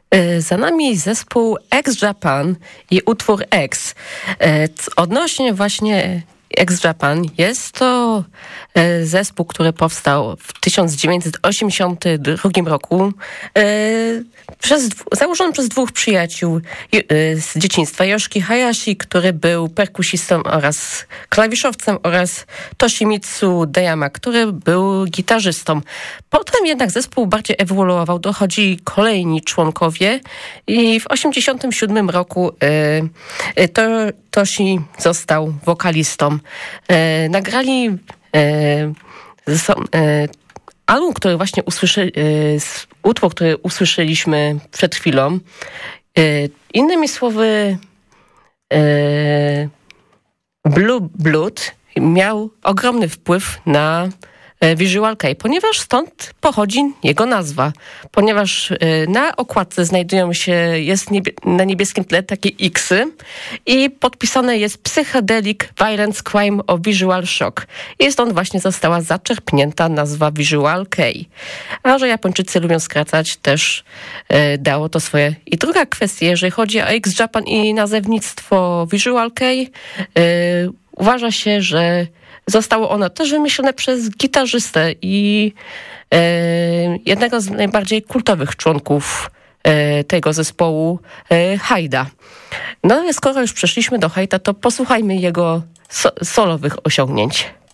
Za nami zespół X-Japan i utwór X. Odnośnie właśnie X-Japan, jest to zespół, który powstał w 1982 roku, założony przez dwóch przyjaciół z dzieciństwa. Yoshiki Hayashi, który był perkusistą oraz klawiszowcem, oraz Toshimitsu Dayama, który był gitarzystą. Potem jednak zespół bardziej ewoluował, dochodzi kolejni członkowie i w 1987 roku Toshi został wokalistą. Nagrali album, który właśnie utwór, który usłyszeliśmy przed chwilą. Innymi słowy, Blue Blood miał ogromny wpływ na Visual Kei, ponieważ stąd pochodzi jego nazwa. Ponieważ na okładce jest na niebieskim tle takie X-y i podpisane jest Psychedelic Violence Crime of Visual Shock. I stąd właśnie została zaczerpnięta nazwa Visual Kei. A że Japończycy lubią skracać, też dało to swoje. I druga kwestia, jeżeli chodzi o X-Japan i nazewnictwo Visual Kei, uważa się, że zostało ono też wymyślone przez gitarzystę i jednego z najbardziej kultowych członków tego zespołu, Hyde'a. No i skoro już przeszliśmy do Hyde'a, to posłuchajmy jego solowych osiągnięć.